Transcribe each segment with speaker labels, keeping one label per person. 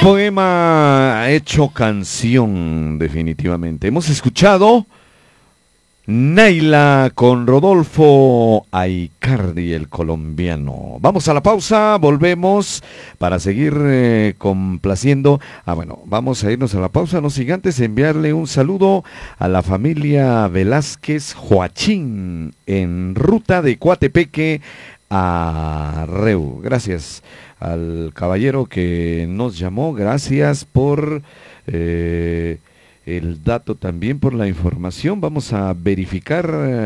Speaker 1: Poema hecho canción, definitivamente. Hemos escuchado Naila con Rodolfo Aicardi, el colombiano. Vamos a la pausa, volvemos para seguir complaciendo. Vamos a irnos a la pausa, no sin antes enviarle un saludo a la familia Velázquez Joachín en ruta de Coatepeque a Reu. Gracias al caballero que nos llamó, gracias por el dato, también por la información. Vamos a verificar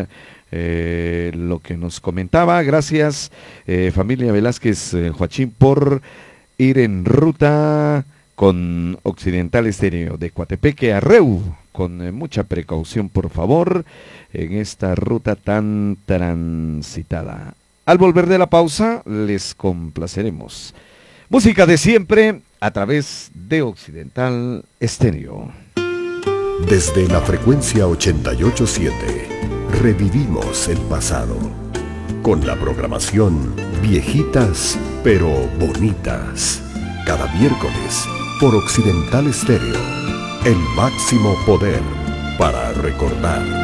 Speaker 1: lo que nos comentaba. Gracias familia Velázquez Joachín por ir en ruta con Occidental Estéreo de Coatepeque a Reu, con mucha precaución por favor en esta ruta tan transitada. Al volver de la pausa, les complaceremos música de siempre a través de Occidental Estéreo.
Speaker 2: Desde la frecuencia 88.7, revivimos el pasado con la programación Viejitas pero Bonitas. Cada miércoles por Occidental Estéreo, el máximo poder para recordar.